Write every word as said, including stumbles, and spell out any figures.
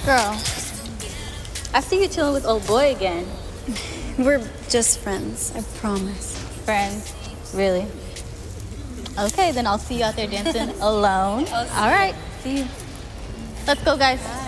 Girl, I see you chilling with old boy again. We're just friends, I promise. Friends? Really? Okay, then I'll see you out there dancing alone. All right, see you. Let's go, guys.